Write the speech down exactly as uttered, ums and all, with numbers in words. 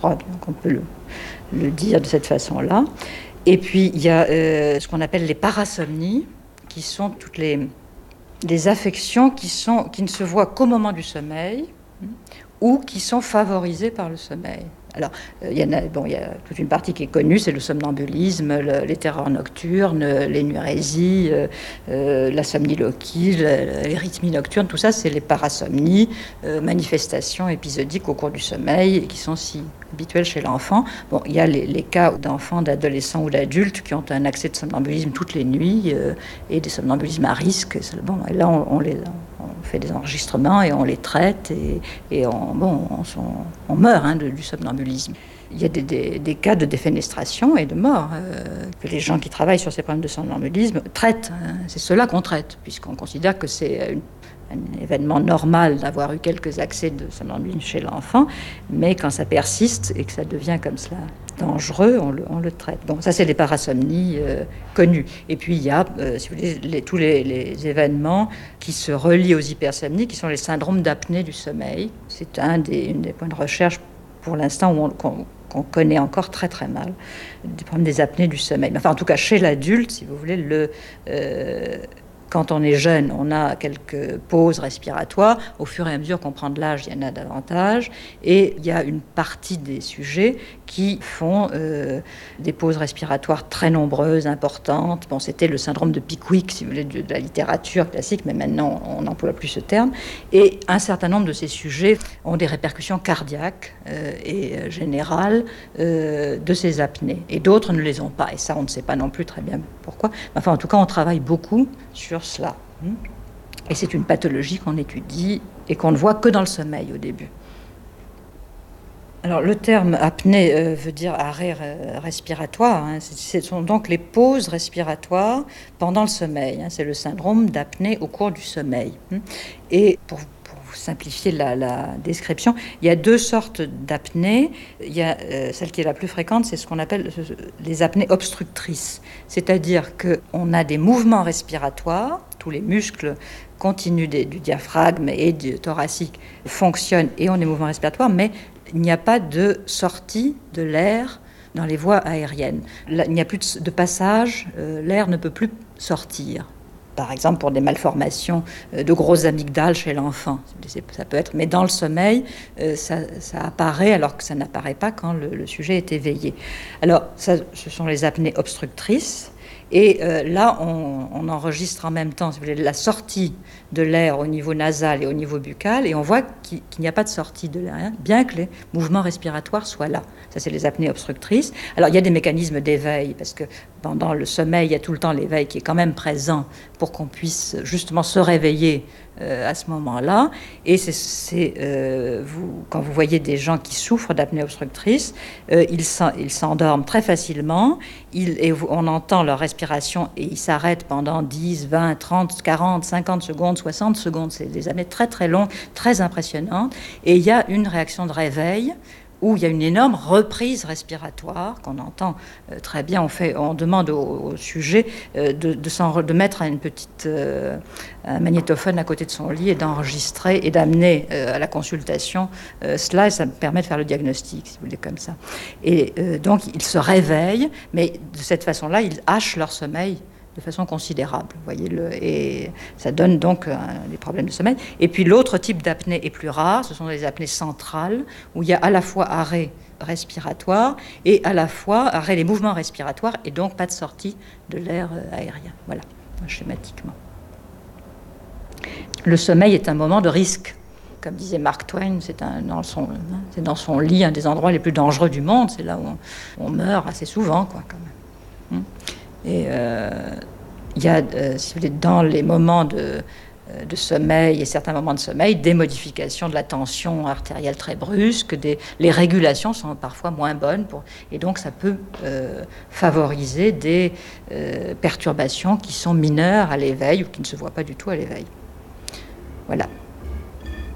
crois qu'on peut le, le dire de cette façon-là. Et puis, il y a euh, ce qu'on appelle les parasomnies, qui sont toutes les, les affections qui, sont, qui ne se voient qu'au moment du sommeil, ou qui sont favorisées par le sommeil. Alors, euh, il y en a, bon, il y a toute une partie qui est connue, c'est le somnambulisme, le, les terreurs nocturnes, l'énurésie, euh, euh, la somniloquie, le, les rythmies nocturnes, tout ça, c'est les parasomnies, euh, manifestations épisodiques au cours du sommeil, et qui sont si habituelles chez l'enfant. Bon, il y a les, les cas d'enfants, d'adolescents ou d'adultes qui ont un accès de somnambulisme toutes les nuits, euh, et des somnambulismes à risque. Bon, et là, on, on les... On fait des enregistrements et on les traite et, et on, bon, on, on meurt hein, de, du somnambulisme. Il y a des, des, des cas de défenestration et de mort euh, que les gens qui travaillent sur ces problèmes de somnambulisme traitent. Hein. C'est cela qu'on traite, puisqu'on considère que c'est une, un événement normal d'avoir eu quelques accès de somnambulisme chez l'enfant, mais quand ça persiste et que ça devient comme cela dangereux, on le, on le traite. Bon, ça, c'est les parasomnies euh, connues. Et puis, il y a, euh, si vous voulez, les, tous les, les événements qui se relient aux hypersomnies, qui sont les syndromes d'apnée du sommeil. C'est un des, une des points de recherche, pour l'instant, où on, qu'on, qu'on connaît encore très, très mal, des problèmes des apnées du sommeil. Enfin, en tout cas, chez l'adulte, si vous voulez, le... Euh, Quand on est jeune, on a quelques pauses respiratoires. Au fur et à mesure qu'on prend de l'âge, il y en a davantage. Et il y a une partie des sujets qui font euh, des pauses respiratoires très nombreuses, importantes. Bon, c'était le syndrome de Pickwick, si vous voulez, de, de la littérature classique, mais maintenant, on n'emploie plus ce terme. Et un certain nombre de ces sujets ont des répercussions cardiaques euh, et euh, générales euh, de ces apnées. Et d'autres ne les ont pas. Et ça, on ne sait pas non plus très bien pourquoi. Enfin, en tout cas, on travaille beaucoup sur cela. Et c'est une pathologie qu'on étudie et qu'on ne voit que dans le sommeil au début. Alors, le terme apnée euh, veut dire arrêt euh, respiratoire. Hein. Ce sont donc les pauses respiratoires pendant le sommeil. Hein. C'est le syndrome d'apnée au cours du sommeil. Et pour simplifier la, la description, il y a deux sortes d'apnées. Il y a euh, celle qui est la plus fréquente, c'est ce qu'on appelle les apnées obstructrices. C'est-à-dire qu'on a des mouvements respiratoires, tous les muscles continus des, du diaphragme et du thoracique fonctionnent et ont des mouvements respiratoires, mais il n'y a pas de sortie de l'air dans les voies aériennes. Là, il n'y a plus de, de passage, euh, l'air ne peut plus sortir. Par exemple, pour des malformations de grosses amygdales chez l'enfant. Ça peut être, mais dans le sommeil, ça, ça apparaît alors que ça n'apparaît pas quand le, le sujet est éveillé. Alors, ça, ce sont les apnées obstructrices. Et euh, là, on, on enregistre en même temps, si vous voulez, la sortie de l'air au niveau nasal et au niveau buccal, et on voit qu'il, qu'il n'y a pas de sortie de l'air, hein, bien que les mouvements respiratoires soient là. Ça, c'est les apnées obstructrices. Alors, il y a des mécanismes d'éveil, parce que pendant le sommeil, il y a tout le temps l'éveil qui est quand même présent pour qu'on puisse justement se réveiller euh, à ce moment-là. Et c'est, c'est euh, vous, quand vous voyez des gens qui souffrent d'apnée obstructrice, euh, ils, ils s'endorment très facilement, ils, et on entend leur respiration et ils s'arrêtent pendant dix, vingt, trente, quarante, cinquante secondes, soixante secondes. C'est des apnées très très longues, très impressionnantes. Et il y a une réaction de réveil où il y a une énorme reprise respiratoire qu'on entend euh, très bien. On, fait, on demande au, au sujet euh, de, de, s'en, de mettre une petite, euh, un magnétophone à côté de son lit et d'enregistrer et d'amener euh, à la consultation euh, cela, et ça me permet de faire le diagnostic, si vous voulez, comme ça. Et euh, donc, ils se réveillent, mais de cette façon-là, ils hachent leur sommeil de façon considérable, voyez le, et ça donne donc euh, des problèmes de sommeil. Et puis l'autre type d'apnée est plus rare, ce sont les apnées centrales, où il y a à la fois arrêt respiratoire et à la fois arrêt des mouvements respiratoires et donc pas de sortie de l'air euh, aérien. Voilà, schématiquement. Le sommeil est un moment de risque. Comme disait Mark Twain, c'est, un, dans son, c'est dans son lit un des endroits les plus dangereux du monde, c'est là où on, on meurt assez souvent, quoi, quand même. Hum. Et euh, il y a, euh, si vous voulez, dans les moments de, de sommeil et certains moments de sommeil, des modifications de la tension artérielle très brusques, des, les régulations sont parfois moins bonnes, pour, et donc ça peut euh, favoriser des euh, perturbations qui sont mineures à l'éveil ou qui ne se voient pas du tout à l'éveil. Voilà.